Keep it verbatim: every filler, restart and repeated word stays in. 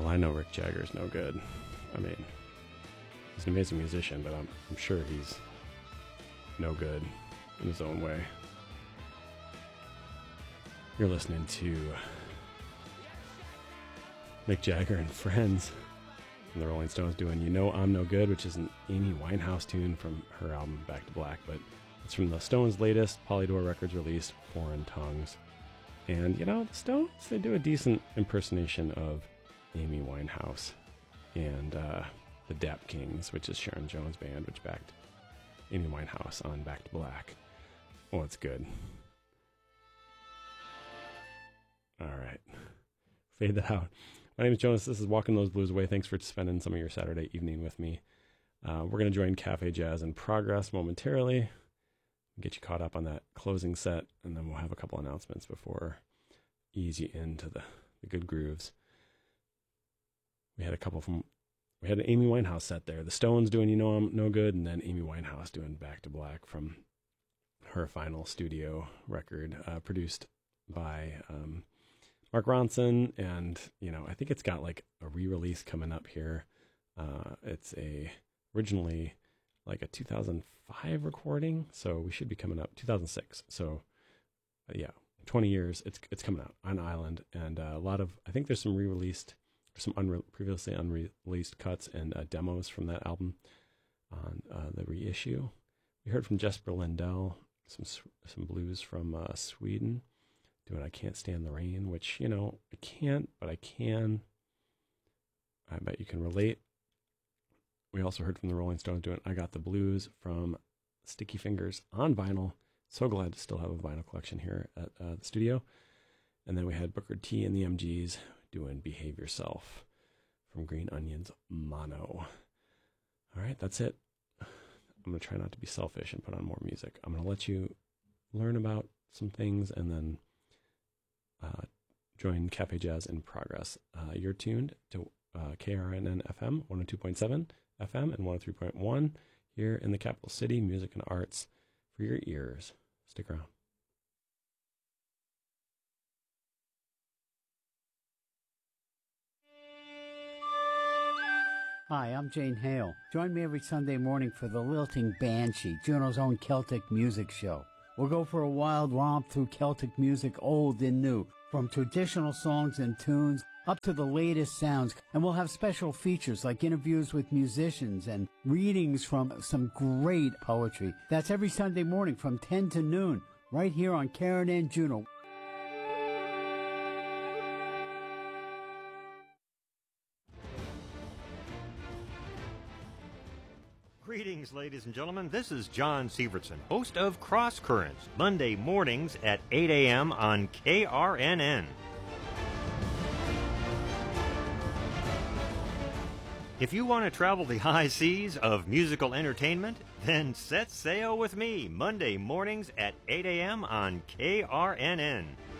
Well, I know Rick Jagger's no good. I mean, he's an amazing musician, but I'm, I'm sure he's no good in his own way. You're listening to Mick Jagger and Friends and the Rolling Stones doing You Know I'm No Good, which is an Amy Winehouse tune from her album Back to Black, but it's from the Stones' latest Polydor Records release, Foreign Tongues. And, you know, the Stones, they do a decent impersonation of Amy Winehouse and uh, the Dap Kings, which is Sharon Jones' band, which backed Amy Winehouse on Back to Black. Oh, it's good. All right. Fade that out. My name is Jonas. This is Walking Those Blues Away. Thanks for spending some of your Saturday evening with me. Uh, we're going to join Cafe Jazz in progress momentarily. Get you caught up on that closing set, and then we'll have a couple announcements before ease you into the, the good grooves. We had a couple from, we had an Amy Winehouse set there. The Stones doing You Know I'm No Good, and then Amy Winehouse doing Back to Black from her final studio record, uh, produced by um, Mark Ronson, and, you know, I think it's got like a re-release coming up here. Uh, it's a originally like a two thousand five recording, so we should be coming up two thousand six. So uh, yeah, twenty years. It's it's coming out on Island, and uh, a lot of I think there's some re-released, some unre- previously unreleased cuts and uh, demos from that album on uh, the reissue. We heard from Jesper Lindell, some some blues from uh, Sweden, doing I Can't Stand the Rain, which, you know, I can't, but I can. I bet you can relate. We also heard from the Rolling Stones doing I Got the Blues from Sticky Fingers on vinyl. So glad to still have a vinyl collection here at uh, the studio. And then we had Booker T and the M Gs doing Behave Yourself from Green Onion's Mono. All right, that's it. I'm going to try not to be selfish and put on more music. I'm going to let you learn about some things and then uh, join Cafe Jazz in progress. Uh, you're tuned to uh, K R N N F M one oh two point seven F M and one oh three point one here in the capital city. Music and arts for your ears. Stick around. Hi, I'm Jane Hale. Join me every Sunday morning for the Lilting Banshee, Juneau's own Celtic music show. We'll go for a wild romp through Celtic music, old and new, from traditional songs and tunes up to the latest sounds. And we'll have special features like interviews with musicians and readings from some great poetry. That's every Sunday morning from ten to noon, right here on K R N N Juneau. Greetings, ladies and gentlemen. This is John Sievertson, host of Cross Currents, Monday mornings at eight a.m. on K R N N. If you want to travel the high seas of musical entertainment, then set sail with me Monday mornings at eight a.m. on K R N N.